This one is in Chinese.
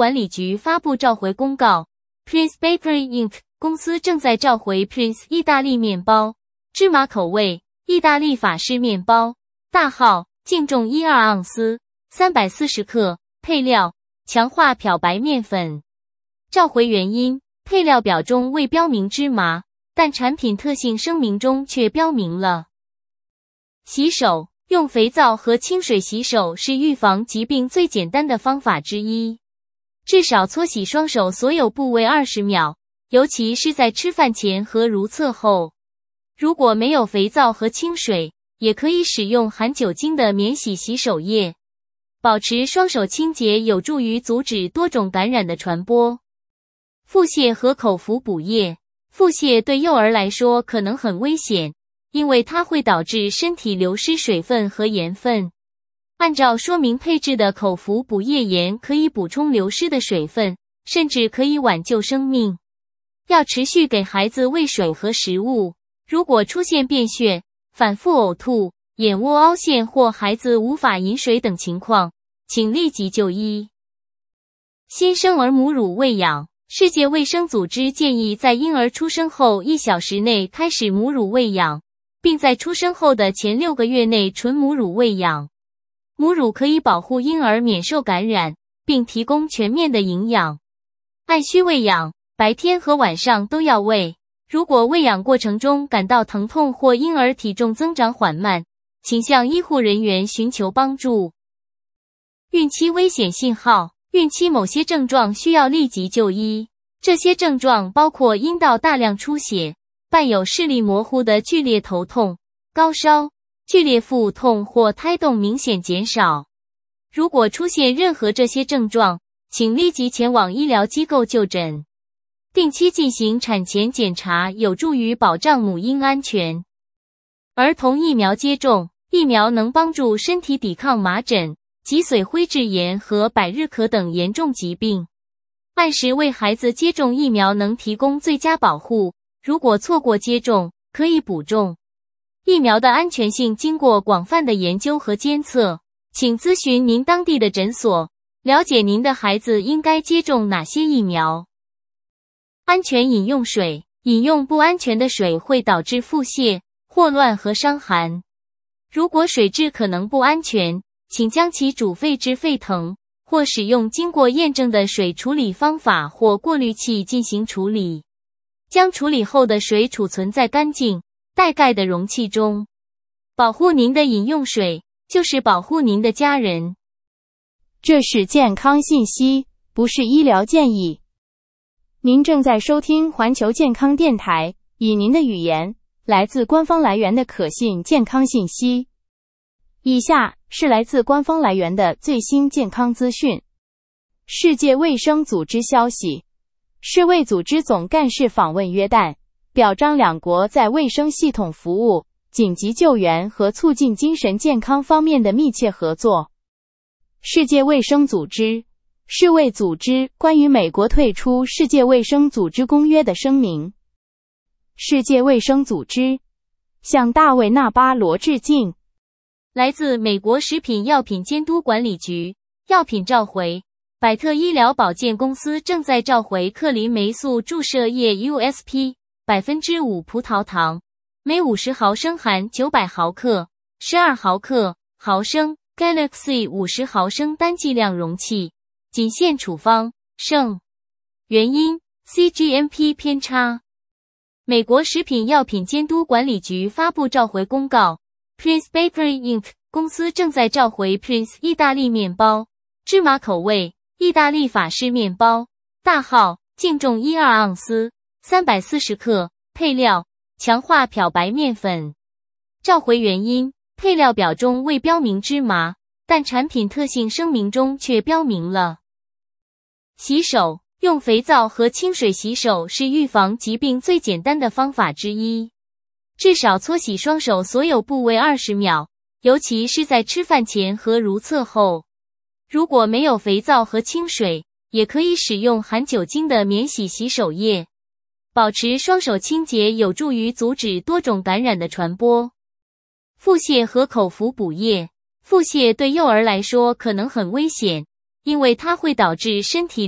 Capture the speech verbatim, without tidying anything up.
管理局发布召回公告 ，Prince Bakery Incorporated 公司正在召回 Prince 意大利面包，芝麻口味，意大利法式面包，大号，净重十二盎司，三百四十克，配料，强化漂白面粉。召回原因，配料表中未标明芝麻，但产品特性声明中却标明了。洗手，用肥皂和清水洗手是预防疾病最简单的方法之一。至少搓洗双手所有部位二十秒，尤其是在吃饭前和如厕后。如果没有肥皂和清水，也可以使用含酒精的免洗洗手液。保持双手清洁有助于阻止多种感染的传播。腹泻和口服补液，腹泻对幼儿来说可能很危险，因为它会导致身体流失水分和盐分。按照说明配置的口服补液盐可以补充流失的水分，甚至可以挽救生命。要持续给孩子喂水和食物。如果出现便血、反复呕吐、眼窝凹陷或孩子无法饮水等情况，请立即就医。新生儿母乳喂养，世界卫生组织建议在婴儿出生后一小时内开始母乳喂养，并在出生后的前六个月内纯母乳喂养。母乳可以保护婴儿免受感染，并提供全面的营养。按需喂养，白天和晚上都要喂。如果喂养过程中感到疼痛或婴儿体重增长缓慢，请向医护人员寻求帮助。孕期危险信号，孕期某些症状需要立即就医。这些症状包括阴道大量出血，伴有视力模糊的剧烈头痛、高烧、剧烈腹痛或胎动明显减少。如果出现任何这些症状，请立即前往医疗机构就诊。定期进行产前检查有助于保障母婴安全。儿童疫苗接种，疫苗能帮助身体抵抗麻疹、脊髓灰质炎和百日咳等严重疾病。按时为孩子接种疫苗能提供最佳保护，如果错过接种，可以补种。疫苗的安全性经过广泛的研究和监测，请咨询您当地的诊所，了解您的孩子应该接种哪些疫苗。安全饮用水，饮用不安全的水会导致腹泻、霍乱和伤寒。如果水质可能不安全，请将其煮沸至沸腾，或使用经过验证的水处理方法或过滤器进行处理。将处理后的水储存在干净、带盖的容器中。保护您的饮用水，就是保护您的家人。 这是健康信息，不是医疗建议。您正在收听环球健康电台，以您的语言，来自官方来源的可信健康信息。以下是来自官方来源的最新健康资讯。世界卫生组织消息，世卫组织总干事访问约旦，表彰两国在卫生系统服务、紧急救援和促进精神健康方面的密切合作。世界卫生组织世卫组织关于美国退出世界卫生组织公约的声明。世界卫生组织向大卫·纳巴罗致敬。 来自美国食品药品监督管理局，药品召回。百特医疗保健公司正在召回克林霉素注射液 U S P 百分之五 葡萄糖，每五十毫升含九百毫克、十二毫克、毫升 Galaxy 五十毫升单剂量容器。仅限处方，剩。原因 ：C G M P 偏差。美国食品药品监督管理局发布召回公告 ，Prince Bakery Incorporated 公司正在召回 Prince 意大利面包，芝麻口味，意大利法式面包，大号，净重十二盎司，三百四十克，配料，强化漂白面粉。召回原因，配料表中未标明芝麻，但产品特性声明中却标明了。洗手，用肥皂和清水洗手是预防疾病最简单的方法之一。至少搓洗双手所有部位二十秒，尤其是在吃饭前和如厕后。如果没有肥皂和清水，也可以使用含酒精的免洗洗手液。保持双手清洁有助于阻止多种感染的传播。腹泻和口服补液，腹泻对幼儿来说可能很危险，因为它会导致身体